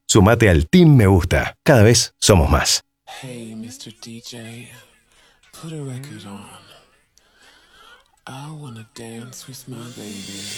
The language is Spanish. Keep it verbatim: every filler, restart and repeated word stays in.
Sumate al Team Me Gusta. Cada vez somos más. Hey, mister D J, put a record on. I wanna dance with my baby.